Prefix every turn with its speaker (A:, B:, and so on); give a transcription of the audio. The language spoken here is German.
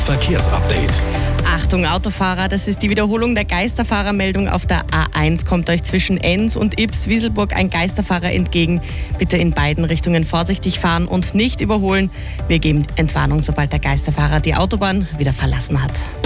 A: Verkehrsupdate.
B: Achtung Autofahrer, das ist die Wiederholung der Geisterfahrermeldung auf der A1. Kommt euch zwischen Enns und Ibs-Wieselburg ein Geisterfahrer entgegen. Bitte in beiden Richtungen vorsichtig fahren und nicht überholen. Wir geben Entwarnung, sobald der Geisterfahrer die Autobahn wieder verlassen hat.